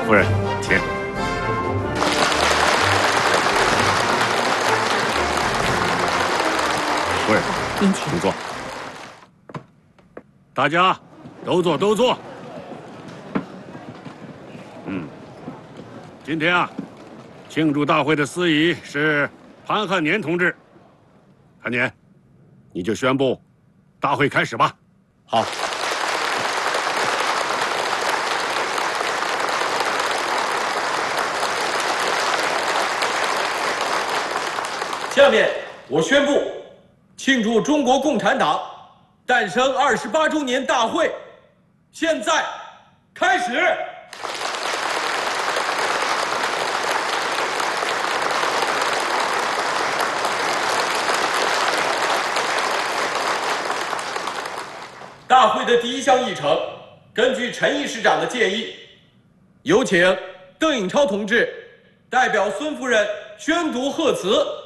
夫人，请。夫人， 您请。 请坐。大家都坐，都坐。今天啊，庆祝大会的司仪是潘汉年同志。汉年，你就宣布大会开始吧。 好。下面我宣布，庆祝中国共产党诞生28周年大会现在开始。大会的第一项议程，根据陈毅市长的建议，有请邓颖超同志代表孙夫人宣读贺词。